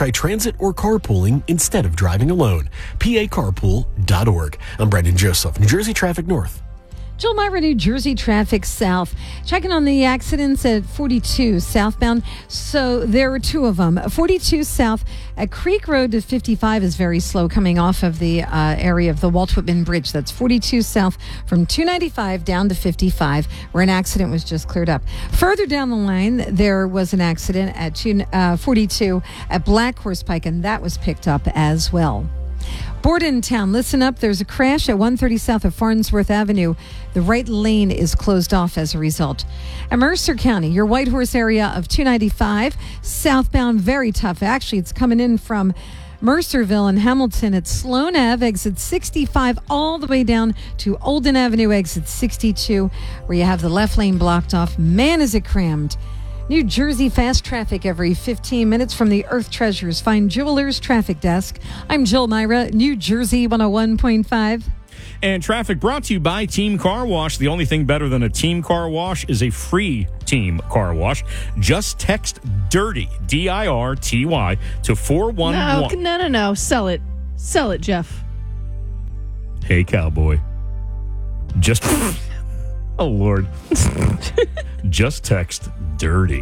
try transit or carpooling instead of driving alone. PACarpool.org. I'm Brendan Joseph, New Jersey Traffic North. Jill Myra, New Jersey Traffic South. Checking on the accidents at 42 southbound. So there were two of them. 42 south at Creek Road to 55 is very slow coming off of the area of the Walt Whitman Bridge. That's 42 south from 295 down to 55 where an accident was just cleared up. Further down the line, there was an accident at 42 at Black Horse Pike, and that was picked up as well. Bordentown, listen up. There's a crash at 130 south of Farnsworth Avenue. The right lane is closed off as a result. At Mercer County, your Whitehorse area of 295, southbound, very tough. Actually, it's coming in from Mercerville and Hamilton at Sloan Ave, exit 65, all the way down to Olden Avenue, exit 62, where you have the left lane blocked off. Man, is it crammed. New Jersey fast traffic every 15 minutes from the Earth Treasures Fine Jewelers Traffic Desk. I'm Jill Myra, New Jersey 101.5. And traffic brought to you by Team Car Wash. The only thing better than a Team Car Wash is a free Team Car Wash. Just text DIRTY, DIRTY, to 411. No. Sell it, Jeff. Hey, cowboy. Just... Oh, Lord. Just text DIRTY,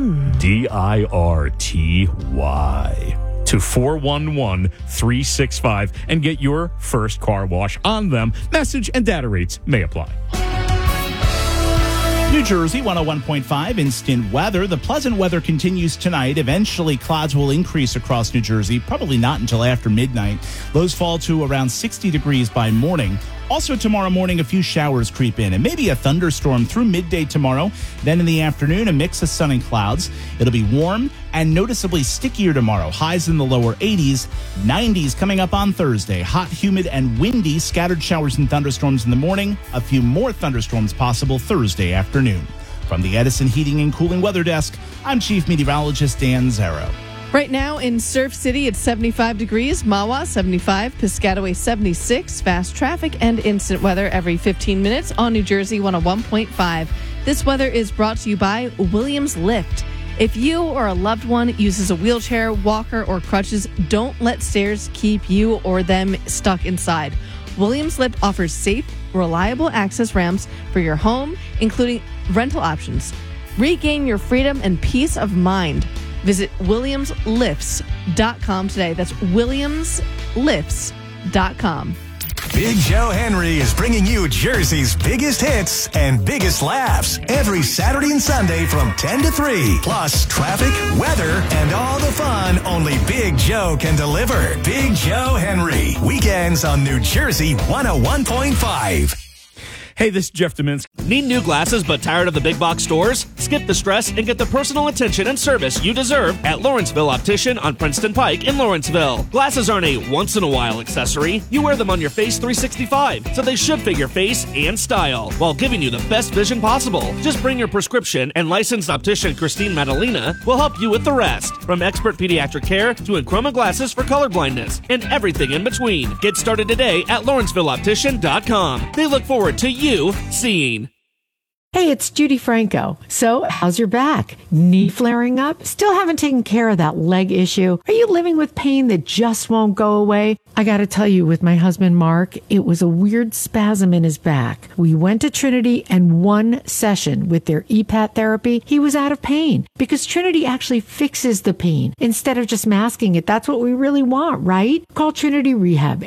DIRTY, to 411-365 and get your first car wash on them. Message and data rates may apply. New Jersey 101.5 instant weather. The pleasant weather continues tonight. Eventually, clouds will increase across New Jersey, probably not until after midnight. Lows fall to around 60 degrees by morning. Also tomorrow morning, a few showers creep in and maybe a thunderstorm through midday tomorrow. Then in the afternoon, a mix of sun and clouds. It'll be warm and noticeably stickier tomorrow. Highs in the lower 80s, 90s coming up on Thursday. Hot, humid, and windy. Scattered showers and thunderstorms in the morning. A few more thunderstorms possible Thursday afternoon. From the Edison Heating and Cooling Weather Desk, I'm Chief Meteorologist Dan Zarrow. Right now in Surf City, it's 75 degrees, Mahwah 75, Piscataway 76, fast traffic and instant weather every 15 minutes on New Jersey 101.5. This weather is brought to you by Williams Lift. If you or a loved one uses a wheelchair, walker, or crutches, don't let stairs keep you or them stuck inside. Williams Lift offers safe, reliable access ramps for your home, including rental options. Regain your freedom and peace of mind. Visit WilliamsLifts.com today. That's WilliamsLifts.com. Big Joe Henry is bringing you Jersey's biggest hits and biggest laughs every Saturday and Sunday from 10 to 3. Plus, traffic, weather, and all the fun only Big Joe can deliver. Big Joe Henry. Weekends on New Jersey 101.5. Hey, this is Jeff Dominski. Need new glasses but tired of the big box stores? Skip the stress and get the personal attention and service you deserve at Lawrenceville Optician on Princeton Pike in Lawrenceville. Glasses aren't a once-in-a-while accessory. You wear them on your face 365, so they should fit your face and style while giving you the best vision possible. Just bring your prescription and licensed optician Christine Madalena will help you with the rest. From expert pediatric care to Enchroma glasses for colorblindness and everything in between. Get started today at LawrencevilleOptician.com. They look forward to you seeing. Hey, it's Judy Franco. So, how's your back? Knee flaring up? Still haven't taken care of that leg issue? Are you living with pain that just won't go away? I got to tell you, with my husband, Mark, it was a weird spasm in his back. We went to Trinity, and one session with their EPAT therapy, he was out of pain because Trinity actually fixes the pain instead of just masking it. That's what we really want, right? Call Trinity Rehab,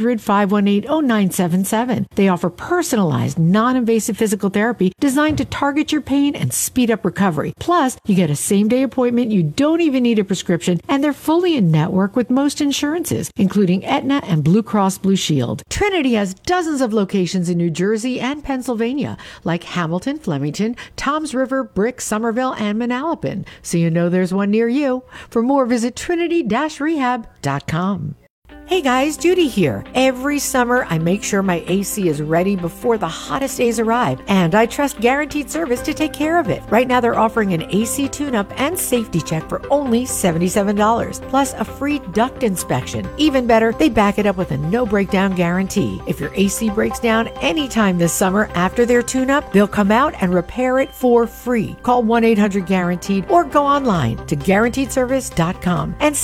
800-518-0977. They offer personalized, non-invasive physical therapy designed to target your pain and speed up recovery. Plus, you get a same-day appointment. You don't even need a prescription, and they're fully in network with most insurances, including Aetna and Blue Cross Blue Shield. Trinity has dozens of locations in New Jersey and Pennsylvania, like Hamilton, Flemington, Toms River, Brick, Somerville, and Manalapan. So you know there's one near you. For more, visit trinity-rehab.com. Hey guys, Judy here. Every summer, I make sure my AC is ready before the hottest days arrive, and I trust Guaranteed Service to take care of it. Right now, they're offering an AC tune-up and safety check for only $77, plus a free duct inspection. Even better, they back it up with a no-breakdown guarantee. If your AC breaks down anytime this summer after their tune-up, they'll come out and repair it for free. Call 1-800-GUARANTEED or go online to guaranteedservice.com and